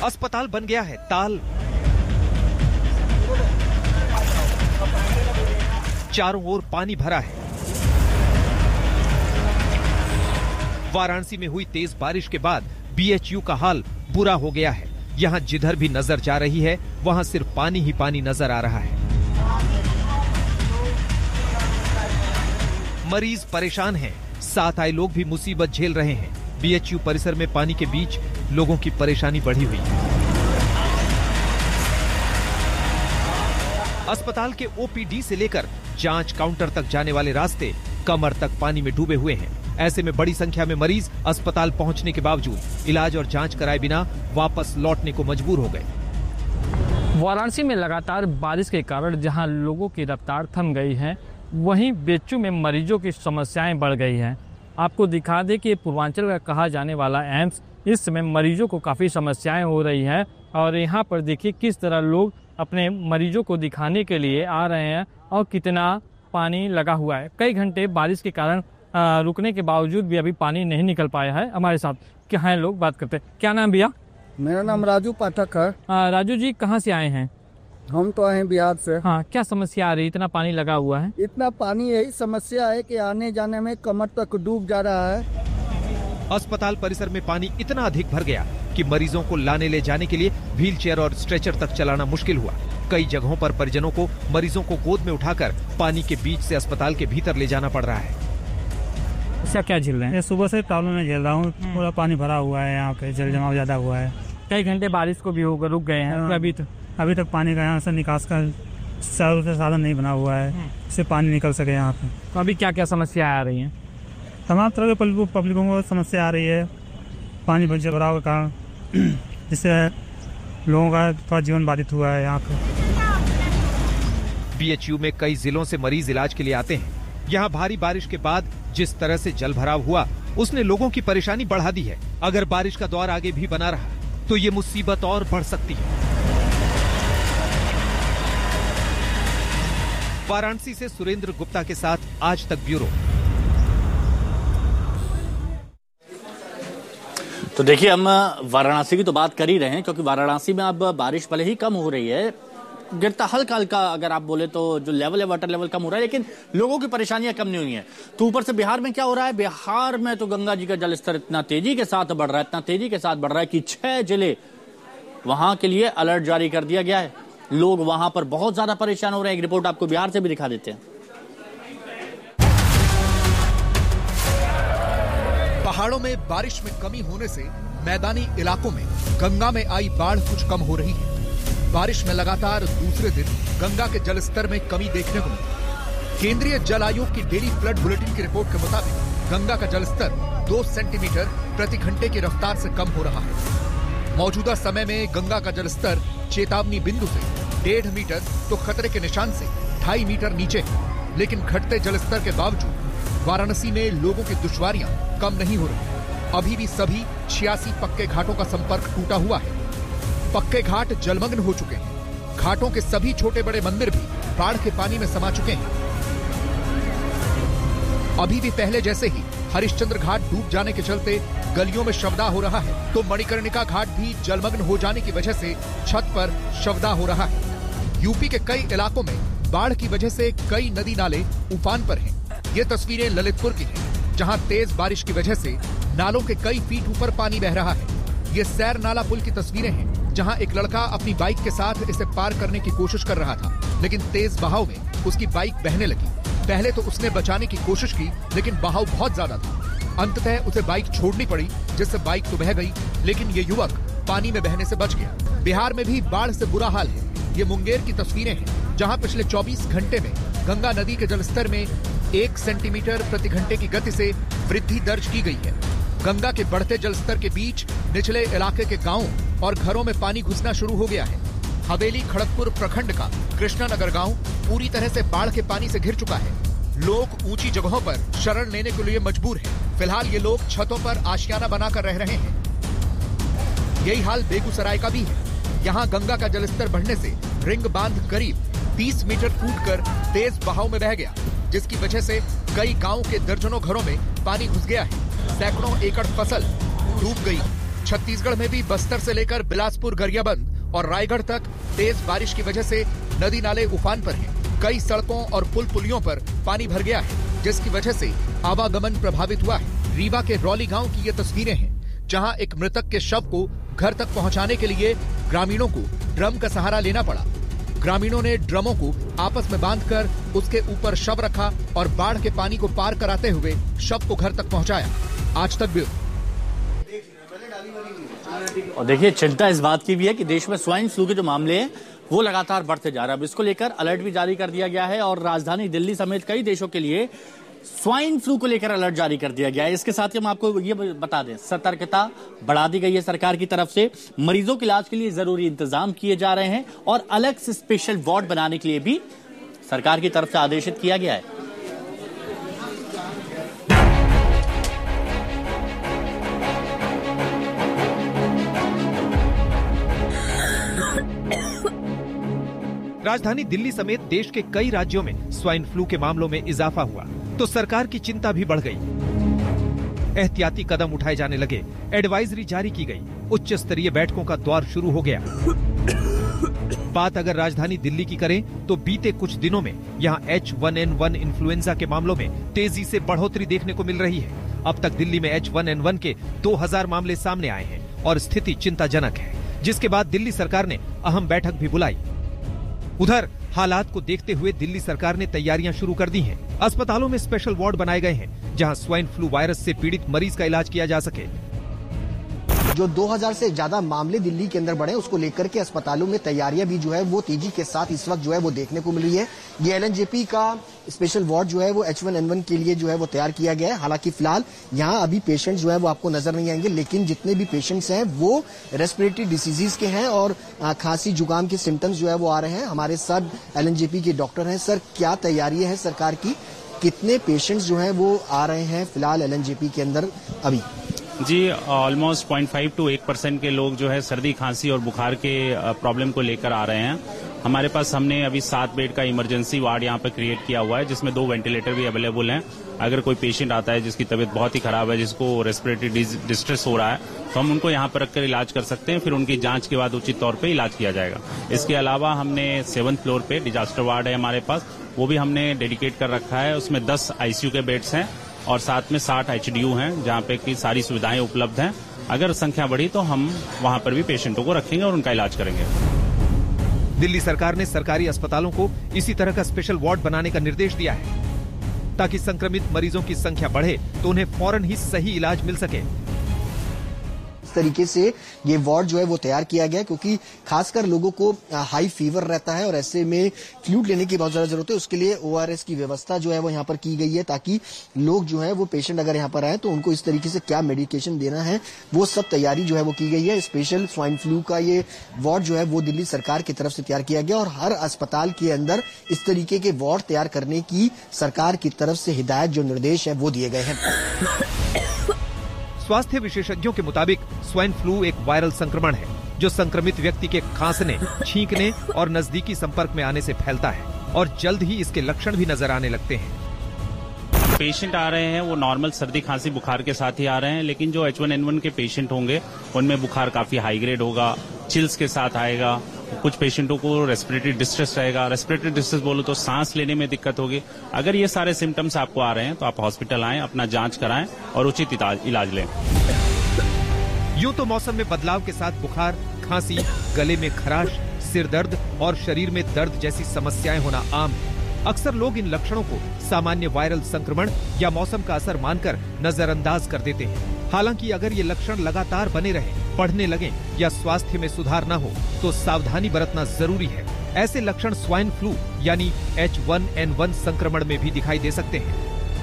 अस्पताल बन गया है ताल। चारों ओर पानी भरा है। वाराणसी में हुई तेज बारिश के बाद बीएचयू का हाल बुरा हो गया है। यहाँ जिधर भी नजर जा रही है वहाँ सिर्फ पानी ही पानी नजर आ रहा है। मरीज परेशान हैं, साथ आए लोग भी मुसीबत झेल रहे हैं। बीएचयू परिसर में पानी के बीच लोगों की परेशानी बढ़ी हुई है। अस्पताल के ओपीडी से लेकर जांच काउंटर तक जाने वाले रास्ते कमर तक पानी में डूबे हुए हैं। ऐसे में बड़ी संख्या में मरीज अस्पताल पहुंचने के बावजूद इलाज और जांच कराए बिना वापस लौटने को मजबूर हो गए। वाराणसी में लगातार बारिश के कारण जहां लोगों की रफ्तार थम गई है, वहीं बीएचयू में मरीजों की समस्याएं बढ़ गई हैं। आपको दिखा दें कि पूर्वांचल का कहा जाने वाला एम्स इस समय मरीजों को काफ़ी समस्याएं हो रही हैं और यहाँ पर देखिए किस तरह लोग अपने मरीजों को दिखाने के लिए आ रहे हैं और कितना पानी लगा हुआ है। कई घंटे बारिश के कारण रुकने के बावजूद भी अभी पानी नहीं निकल पाया है। हमारे साथ क्या है लोग बात करते हैं। क्या नाम भैया? मेरा नाम राजू पाठक है। राजू जी कहाँ से आए हैं? हम तो आए हैं बिहार से। हाँ, क्या समस्या आ रही है? इतना पानी लगा हुआ है। इतना पानी, यही समस्या है कि आने जाने में कमर तक डूब जा रहा है। अस्पताल परिसर में पानी इतना अधिक भर गया कि मरीजों को लाने ले जाने के लिए व्हीलचेयर और स्ट्रेचर तक चलाना मुश्किल हुआ। कई जगहों पर परिजनों को मरीजों को गोद में उठाकर पानी के बीच से अस्पताल के भीतर ले जाना पड़ रहा है। क्या झेल रहे हैं? सुबह से प्रॉब्लम में झेल रहा हूँ। पूरा पानी भरा हुआ है, यहाँ पे जल जमाव ज्यादा हुआ है। कई घंटे बारिश को भी होकर रुक गए हैं। अभी तक पानी का यहाँ से निकास का साधन नहीं बना हुआ है, इससे पानी निकल सके यहाँ पे। तो अभी क्या क्या समस्या आ रही है? तमाम तरह के पब्लिकों को समस्या आ रही है पानी भराव के कारण, जिससे लोगों का थोड़ा जीवन बाधित हुआ है यहाँ पे। बीएचयू में कई जिलों से मरीज इलाज के लिए आते हैं। यहाँ भारी बारिश के बाद जिस तरह से जल भराव हुआ उसने लोगों की परेशानी बढ़ा दी है। अगर बारिश का दौर आगे भी बना रहा तो ये मुसीबत और बढ़ सकती है। वाराणसी से सुरेंद्र गुप्ता के साथ आज तक ब्यूरो। तो देखिए, हम वाराणसी की तो बात कर ही रहे हैं क्योंकि वाराणसी में अब बारिश भले ही कम हो रही है, गिरता हल्का हल्का अगर आप बोले तो जो लेवल है वाटर लेवल कम हो रहा है, लेकिन लोगों की परेशानियां कम नहीं हुई हैं। तो ऊपर से बिहार में क्या हो रहा है? बिहार में तो गंगा जी का जलस्तर इतना तेजी के साथ बढ़ रहा है कि 6 जिले वहां के लिए अलर्ट जारी कर दिया गया है। लोग वहां पर बहुत ज्यादा परेशान हो रहे हैं। एक रिपोर्ट आपको बिहार से भी दिखा देते हैं। पहाड़ों में बारिश में कमी होने से मैदानी इलाकों में गंगा में आई बाढ़ कुछ कम हो रही है। बारिश में लगातार दूसरे दिन गंगा के जलस्तर में कमी देखने को मिली। केंद्रीय जल आयोग की डेली फ्लड बुलेटिन की रिपोर्ट के मुताबिक गंगा का जलस्तर 2 सेंटीमीटर प्रति घंटे की रफ्तार से कम हो रहा है। मौजूदा समय में गंगा का जलस्तर चेतावनी बिंदु से 1.5 मीटर तो खतरे के निशान से 2.5 मीटर नीचे है। लेकिन घटते जलस्तर के बावजूद वाराणसी में लोगों की दुश्वारियां कम नहीं हो रही। अभी भी सभी 86 पक्के घाटों का संपर्क टूटा हुआ है। पक्के घाट जलमग्न हो चुके हैं। घाटों के सभी छोटे बड़े मंदिर भी बाढ़ के पानी में समा चुके हैं। अभी भी पहले जैसे ही हरिश्चंद्र घाट डूब जाने के चलते गलियों में शवदाह हो रहा है, तो मणिकर्णिका घाट भी जलमग्न हो जाने की वजह से छत पर शवदाह हो रहा है। यूपी के कई इलाकों में बाढ़ की वजह से कई नदी नाले उफान पर हैं। ये तस्वीरें ललितपुर की हैं, जहां तेज बारिश की वजह से नालों के कई फीट ऊपर पानी बह रहा है। ये सैर नाला पुल की तस्वीरें हैं, जहां एक लड़का अपनी बाइक के साथ इसे पार करने की कोशिश कर रहा था, लेकिन तेज बहाव में उसकी बाइक बहने लगी। पहले तो उसने बचाने की कोशिश की, लेकिन बहाव बहुत ज्यादा था। अंततः उसे बाइक छोड़नी पड़ी, जिससे बाइक तो बह गई, लेकिन ये युवक पानी में बहने से बच गया। बिहार में भी बाढ़ से बुरा हाल है। ये मुंगेर की तस्वीरें हैं, जहां पिछले 24 घंटे में गंगा नदी के जलस्तर में 1 सेंटीमीटर प्रति घंटे की गति से वृद्धि दर्ज की गई है। गंगा के बढ़ते जलस्तर के बीच निचले इलाके के गांवों और घरों में पानी घुसना शुरू हो गया है। हवेली खड़गपुर प्रखंड का कृष्णानगर गांव पूरी तरह से बाढ़ के पानी से घिर चुका है। लोग ऊंची जगहों पर शरण लेने के लिए मजबूर हैं। फिलहाल ये लोग छतों पर आशियाना बनाकर रह रहे हैं। यही हाल बेगूसराय का भी है। यहाँ गंगा का जलस्तर बढ़ने से रिंग बांध करीब 30 मीटर टूटकर तेज बहाव में बह गया, जिसकी वजह से कई गांव के दर्जनों घरों में पानी घुस गया है। सैकड़ों एकड़ फसल डूब गई। छत्तीसगढ़ में भी बस्तर से लेकर बिलासपुर, गरियाबंद और रायगढ़ तक तेज बारिश की वजह से नदी नाले उफान पर हैं। कई सड़कों और पुलियों पर पानी भर गया है, जिसकी वजह से आवागमन प्रभावित हुआ है। रीवा के रौली गांव की ये तस्वीरें हैं, जहां एक मृतक के शव को घर तक पहुंचाने के लिए ग्रामीणों को ड्रम का सहारा लेना पड़ा। ग्रामीणों ने ड्रमों को आपस में बांधकर उसके ऊपर शव रखा और बाढ़ के पानी को पार कराते हुए शव को घर तक पहुंचाया। आज तक ब्यूरो। और देखिए, चिंता इस बात की भी है कि देश में स्वाइन फ्लू के जो मामले हैं वो लगातार बढ़ते जा रहे हैं। अब इसको लेकर अलर्ट भी जारी कर दिया गया है और राजधानी दिल्ली समेत कई देशों के लिए स्वाइन फ्लू को लेकर अलर्ट जारी कर दिया गया है। इसके साथ ही हम आपको ये बता दें, सतर्कता बढ़ा दी गई है सरकार की तरफ से। मरीजों के इलाज के लिए जरूरी इंतजाम किए जा रहे हैं और अलग से स्पेशल वार्ड बनाने के लिए भी सरकार की तरफ से आदेशित किया गया है। राजधानी दिल्ली समेत देश के कई राज्यों में स्वाइन फ्लू के मामलों में इजाफा हुआ तो सरकार की चिंता भी बढ़ गई। एहतियाती कदम उठाए जाने लगे, एडवाइजरी जारी की गई, उच्च स्तरीय बैठकों का दौर शुरू हो गया। बात अगर राजधानी दिल्ली की करें तो बीते कुछ दिनों में यहां H1N1 इन्फ्लुएंजा के मामलों में तेजी से बढ़ोतरी देखने को मिल रही है। अब तक दिल्ली में H1N1 के 2000 मामले सामने आए हैं और स्थिति चिंताजनक है, जिसके बाद दिल्ली सरकार ने अहम बैठक भी बुलाई। उधर हालात को देखते हुए दिल्ली सरकार ने तैयारियां शुरू कर दी हैं। अस्पतालों में स्पेशल वार्ड बनाए गए हैं, जहां स्वाइन फ्लू वायरस से पीड़ित मरीज का इलाज किया जा सके। जो 2000 से ज्यादा मामले दिल्ली के अंदर बढ़े, उसको लेकर के अस्पतालों में तैयारियां भी जो है वो तेजी के साथ इस वक्त जो है वो देखने को मिल रही है। ये LNJP का स्पेशल वार्ड जो है वो H1N1 के लिए जो है वो तैयार किया गया है। हालांकि फिलहाल यहाँ अभी पेशेंट जो है वो आपको नजर नहीं आएंगे, लेकिन जितने भी पेशेंट्स हैं वो रेस्पिरेटरी डिसीजेज के हैं और खांसी जुकाम के सिम्टम्स जो है वो आ रहे हैं। हमारे साथ LNJP के डॉक्टर हैं। सर, क्या तैयारी है सरकार की? कितने पेशेंट्स जो है वो आ रहे हैं फिलहाल LNJP के अंदर अभी? जी, ऑलमोस्ट 0.5 to 1% के लोग जो है सर्दी, खांसी और बुखार के प्रॉब्लम को लेकर आ रहे हैं। हमारे पास हमने अभी 7 बेड का इमरजेंसी वार्ड यहाँ पर क्रिएट किया हुआ है, जिसमें 2 वेंटिलेटर भी अवेलेबल हैं। अगर कोई पेशेंट आता है जिसकी तबीयत बहुत ही खराब है, जिसको रेस्पिरेटरी डिस्ट्रेस हो रहा है, तो हम उनको यहाँ पर रखकर इलाज कर सकते हैं। फिर उनकी जांच के बाद उचित तौर पे इलाज किया जाएगा। इसके अलावा हमने 7th फ्लोर पे डिजास्टर वार्ड है हमारे पास, वो भी हमने डेडिकेट कर रखा है। उसमें 10 ICU के बेड्स हैं और साथ में 60 HDU हैं, जहाँ पे की सारी सुविधाएं उपलब्ध हैं। अगर संख्या बढ़ी तो हम वहाँ पर भी पेशेंटों को रखेंगे और उनका इलाज करेंगे। दिल्ली सरकार ने सरकारी अस्पतालों को इसी तरह का स्पेशल वार्ड बनाने का निर्देश दिया है, ताकि संक्रमित मरीजों की संख्या बढ़े तो उन्हें फौरन ही सही इलाज मिल सके। इस तरीके से ये वार्ड जो है वो तैयार किया गया, क्योंकि खासकर लोगों को हाई फीवर रहता है और ऐसे में फ्लूइड लेने की बहुत ज्यादा जरूरत है। उसके लिए ORS की व्यवस्था जो है वो यहाँ पर की गई है, ताकि लोग जो है वो पेशेंट अगर यहाँ पर आए तो उनको इस तरीके से क्या मेडिकेशन देना है वो सब तैयारी जो है वो की गई है। स्पेशल स्वाइन फ्लू का ये वार्ड जो है वो दिल्ली सरकार की तरफ से तैयार किया गया और हर अस्पताल के अंदर इस तरीके के वार्ड तैयार करने की सरकार की तरफ से हिदायत, जो निर्देश है वो दिए गए हैं। स्वास्थ्य विशेषज्ञों के मुताबिक स्वाइन फ्लू एक वायरल संक्रमण है, जो संक्रमित व्यक्ति के खांसने, छींकने और नजदीकी संपर्क में आने से फैलता है और जल्द ही इसके लक्षण भी नजर आने लगते हैं। पेशेंट आ रहे हैं वो नॉर्मल सर्दी, खांसी, बुखार के साथ ही आ रहे हैं, लेकिन जो H1N1 के पेशेंट होंगे उनमें बुखार काफी हाई ग्रेड होगा, चिल्स के साथ आएगा। कुछ पेशेंटों को रेस्पिरेटरी डिस्ट्रेस रहेगा। रेस्पिरेटरी डिस्ट्रेस बोलो तो सांस लेने में दिक्कत होगी। अगर ये सारे सिम्टम्स आपको आ रहे हैं तो आप हॉस्पिटल आएं, अपना जांच कराएं और उचित इलाज लें। यूं तो मौसम में बदलाव के साथ बुखार, खांसी, गले में खराश, सिर दर्द और शरीर में दर्द जैसी समस्याएं होना आम है। अक्सर लोग इन लक्षणों को सामान्य वायरल संक्रमण या मौसम का असर मानकर नजरअंदाज कर देते हैं। हालांकि अगर ये लक्षण लगातार बने रहें, बढ़ने लगें या स्वास्थ्य में सुधार न हो तो सावधानी बरतना जरूरी है। ऐसे लक्षण स्वाइन फ्लू यानी H1N1 संक्रमण में भी दिखाई दे सकते हैं।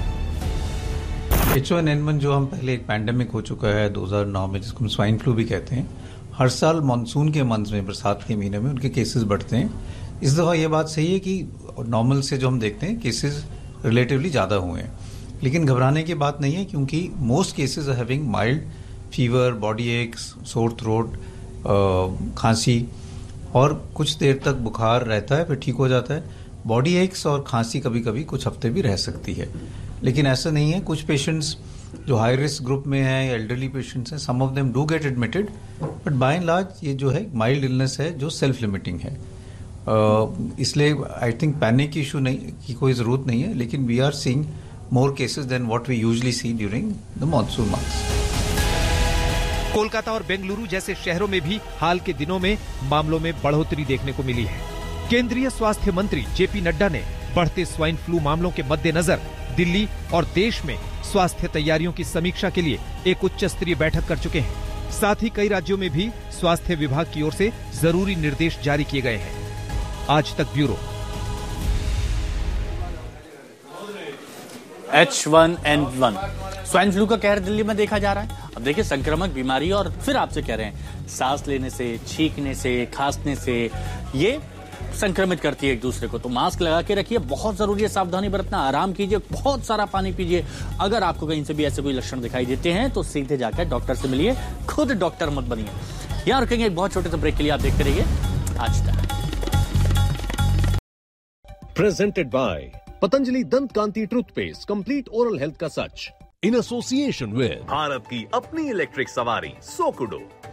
H1N1 जो हम पहले एक पैंडेमिक हो चुका है 2009 में, जिसको हम स्वाइन फ्लू भी कहते हैं, हर साल मानसून के मंथ में, बरसात के महीने में उनके केसेस बढ़ते हैं। इस दफा ये बात सही है कि नॉर्मल से जो हम देखते हैं केसेस रिलेटिवली ज्यादा हुए हैं, लेकिन घबराने की बात नहीं है, क्योंकि most cases are having mild fever, body aches, sore throat, खांसी और कुछ देर तक बुखार रहता है, फिर ठीक हो जाता है। बॉडी एक्स और खांसी कभी कभी कुछ हफ्ते भी रह सकती है, लेकिन ऐसा नहीं है। कुछ पेशेंट्स जो हाई रिस्क ग्रुप में है या एल्डरली पेशेंट्स हैं, सम of them do get admitted, but by and large ये जो है माइल्ड इलनेस है जो सेल्फ लिमिटिंग है। इसलिए आई थिंक पैनिक की इशू नहीं की कोई जरूरत नहीं है, लेकिन we are seeing more cases then what we usually C during the monsoon months. Kolkata और बेंगलुरु जैसे शहरों में भी हाल के दिनों में मामलों में बढ़ोतरी देखने को मिली है। केंद्रीय स्वास्थ्य मंत्री जेपी नड्डा ने बढ़ते स्वाइन फ्लू मामलों के मद्देनजर दिल्ली और देश में स्वास्थ्य तैयारियों की समीक्षा के लिए एक उच्च स्तरीय बैठक कर चुके हैं। साथ ही कई राज्यों में भी स्वास्थ्य विभाग की ओर से जरूरी निर्देश जारी किए गए हैं। आज तक ब्यूरो। H1N1 स्वाइन फ्लू का कहर दिल्ली में देखा जा रहा है। अब देखिए संक्रामक बीमारी, और फिर आपसे कह रहे हैं सांस लेने से, छींकने से, खांसने से ये संक्रमित करती है एक दूसरे को। तो मास्क लगा के रखिए, बहुत जरूरी है सावधानी बरतना, आराम कीजिए, बहुत सारा पानी पीजिए। अगर आपको कहीं से भी ऐसे कोई लक्षण दिखाई देते हैं तो सीधे जाकर डॉक्टर से मिलिए, खुद डॉक्टर मत बनिए। यहां रुकेंगे एक बहुत छोटे से ब्रेक के लिए, आप देखते रहिए आज तक। प्रेजेंटेड बाय पतंजलि दंत कांति टूथपेस्ट, कंप्लीट ओरल हेल्थ का सच, इन एसोसिएशन विद भारत की अपनी इलेक्ट्रिक सवारी सोकुडो।